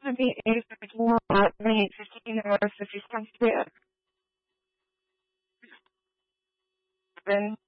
to be age 15 at May 15 hours if you consider